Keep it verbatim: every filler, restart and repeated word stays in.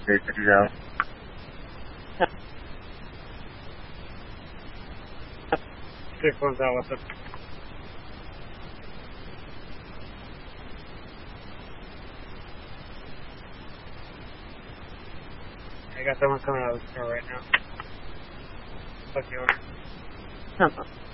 Okay, check it out. Six one's out with it. I got someone coming out of the car right now. Fuck you.